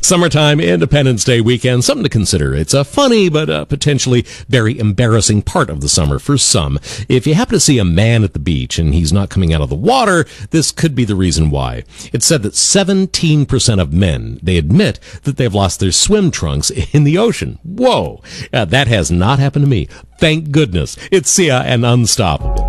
Summertime Independence Day weekend, something to consider. It's a funny but potentially very embarrassing part of the summer for some. If you happen to see a man at the beach and he's not coming out of the water, this could be the reason why. It's said that 17% of men, they admit that they've lost their swim trunks in the ocean. Whoa! That has not happened to me. Thank goodness. It's Sia and Unstoppable.